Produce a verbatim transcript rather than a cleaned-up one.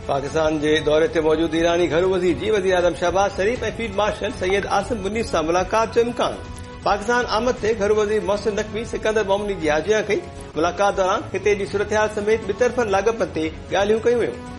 पाकिस्तान जे दौरे ते मौजूद ईरानी घरू वज़ीर जी वज़ीर आज़म शहबाज शरीफ़ ऐं फील्ड मार्शल सैयद आसिम मुनीर सां मुलाक़ात जो इम्कान। पाकिस्तान आमद ते घरू वज़ीर मोहसिन नक़वी सिकंदर मोमिनी जी हाजिया कई। मुलाक़ात दौरान हिते जी सूरतहाल समेत ॿितरफ़नि लाॻापनि ते ॻाल्हियूं कयूं वयूं।